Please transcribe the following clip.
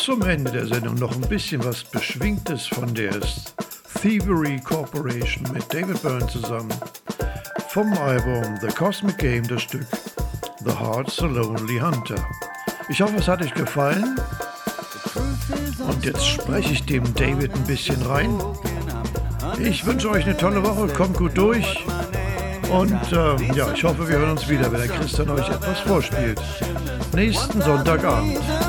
zum Ende der Sendung noch ein bisschen was Beschwingtes von der Thievery Corporation mit David Byrne zusammen. Vom Album The Cosmic Game das Stück The Heart's a Lonely Hunter. Ich hoffe, es hat euch gefallen. Und jetzt spreche ich dem David ein bisschen rein. Ich wünsche euch eine tolle Woche, kommt gut durch. Und ja, ich hoffe, wir hören uns wieder, wenn der Christian euch etwas vorspielt. Nächsten Sonntagabend.